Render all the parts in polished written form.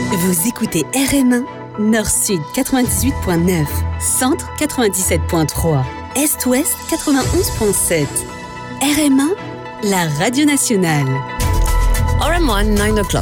Vous écoutez RM1, Nord-Sud 98.9, Centre 97.3, Est-Ouest 91.7. RM1, la radio nationale. RM1, 9 o'clock.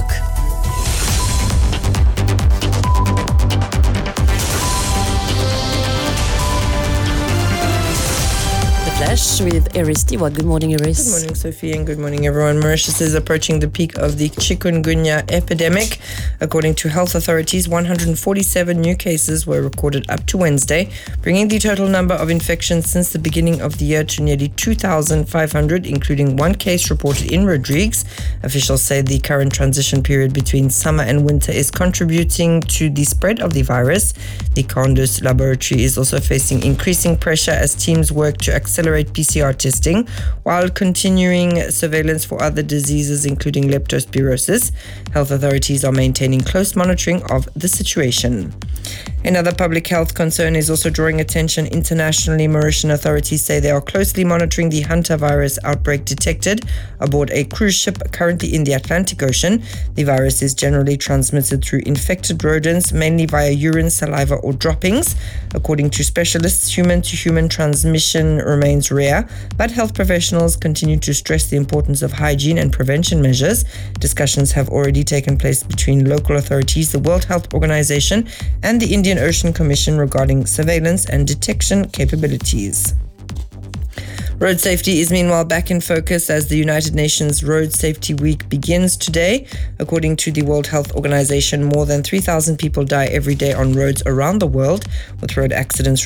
Flash with Iris Tiwa. Good morning, Iris. Good morning, Sophie, and good morning, everyone. Mauritius is approaching the peak of the chikungunya epidemic. According to health authorities, 147 new cases were recorded up to Wednesday, bringing the total number of infections since the beginning of the year to nearly 2,500, including one case reported in Rodrigues. Officials say the current transition period between summer and winter is contributing to the spread of the virus. The Condus laboratory is also facing increasing pressure as teams work to accelerate PCR testing while continuing surveillance for other diseases including leptospirosis. Health authorities are maintaining close monitoring of the situation. Another public health concern is also drawing attention internationally. Mauritian authorities say they are closely monitoring the hantavirus outbreak detected aboard a cruise ship currently in the Atlantic Ocean. The virus is generally transmitted through infected rodents, mainly via urine, saliva, or droppings. According to specialists, human-to-human transmission remains rare, but health professionals continue to stress the importance of hygiene and prevention measures. Discussions have already taken place between local authorities, the World Health Organization, and the Indian Ocean Commission regarding surveillance and detection capabilities. Road safety is meanwhile back in focus as the United Nations Road Safety Week begins today. According to the World Health Organization, more than 3,000 people die every day on roads around the world, with road accidents